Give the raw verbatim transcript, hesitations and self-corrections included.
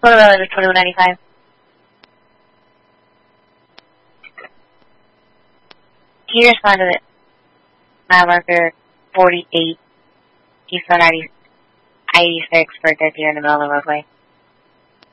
Photo relative twenty-one ninety-five. Can you respond to the mile marker forty-eight, East one eighty-six for dead deer in the middle of the roadway?